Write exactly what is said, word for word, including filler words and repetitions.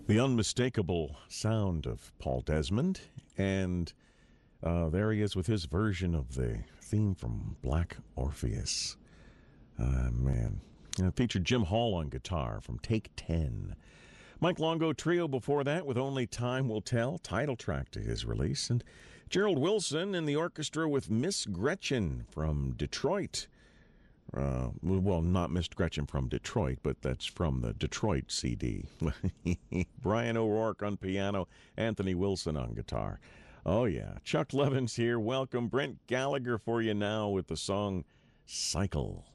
The unmistakable sound of Paul Desmond, and uh, there he is with his version of the theme from Black Orpheus. Uh, man. And it featured Jim Hall on guitar from Take ten. Mike Longo Trio before that with Only Time Will Tell, title track to his release. And Gerald Wilson in the orchestra with Miss Gretchen from Detroit. Uh, well, not Miss Gretchen from Detroit, but that's from the Detroit C D. Brian O'Rourke on piano, Anthony Wilson on guitar. Oh, yeah. Chuck Levin's here. Welcome. Brent Gallagher for you now with the song Cycle.